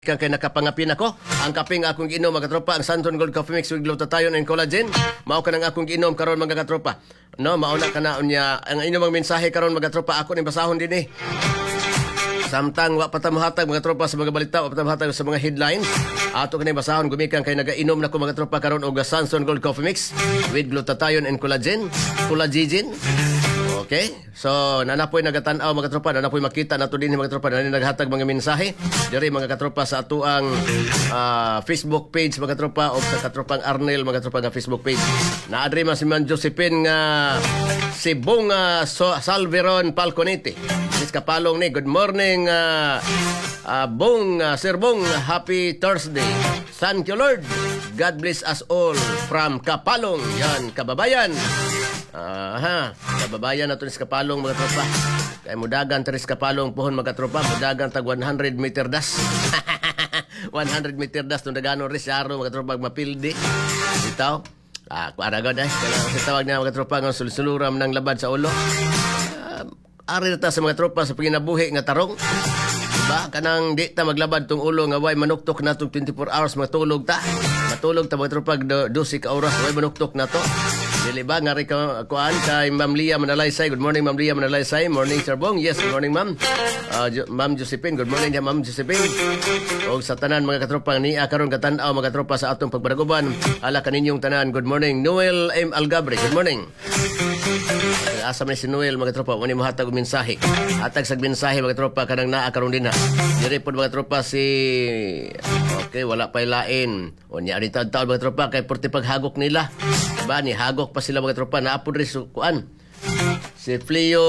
Kang kay nakapangapin ako. Ang kaping akong ginom mga katropa, ang Santon Gold Coffee Mix with glutathione and collagen. Mao ka nang akong ginom karon mga katropa. No, mauna ka na unya ang inyong mga mensahe karon mga katropa, ako ni basahon din Samtang wa patamuhatag mga tropa sa mga balita, wa patamuhatag sa mga headlines. Ato kanay basahon gumikan kay nagainom na ko mga tropa karon og Santon Gold Coffee Mix with glutathione and collagen. Okay? So, nanapoy nagatan-aw mga tropa, nanapoy makita nato din mga tropa, naghatag mga mensahe diri mga katropa sa ato ang Facebook page mga tropa o sa katropang Arnel mga tropa nga Facebook page. Naadri man si Man Josephine nga si Bong Salveron Falconete. Sis kapalong ni, good morning Bong, Sir Bong, happy Thursday. Thank you Lord. God bless us all from Kapalong. Yan, kababayan. Kababayan na ito ni Kapalong mga tropa. Kaya mudagan ito ni Kapalong pohon mga tropa. Mudagan tag 100 meter das. 100 meter das itong nagano resyaro mga tropa mapildi. Ito. Kung aragod kailangan sitawag niya mga tropa ng sulsuluram ng labad sa ulo. Ari na ta sa mga tropa sa panginabuhi nga tarong. Diba? Kanang di ta maglabad tong ulo nga way manuktok na tong 24 hours matulog ta. Matulog ta mga tropa 12 ka oras way manuktok na to. Dili ba nga rin kuan kay Ma'am Lia Manalaysay. Good morning Ma'am Lia Manalaysay. Morning Sir Bong. Yes, good morning Ma'am. Ma'am Josephine. Good morning ya Ma'am Josephine. Og sa tanan mga katropang niya karon katan-aw mga tropa sa atong pagbaraguban. Ala kaninyong tanan. Good morning Noel M. Algabre. Good morning. Asa man si Noel mga tropa wani mohatag og mensahe. Hatag sa mensahe mga tropa kanang naa karon din ha. Diri pod mga tropa si okay wala pa lain. Unya ari taon mga tropa kay porti paghagok nila. Diba ni hagok pa sila mga tropa na apod rin kuan. Si Flio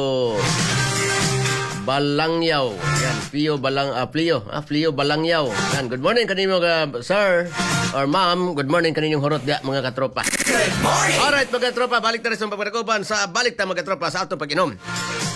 Balangyaw. Yan, Flio Balangyaw. Yan, good morning kanino sir or ma'am. Good morning kaninyong horot dia mga katropa. Good morning. Alright mga katropa, balik ta rin sa pagparakuban sa balik ta mga katropa sa atong pag-inom.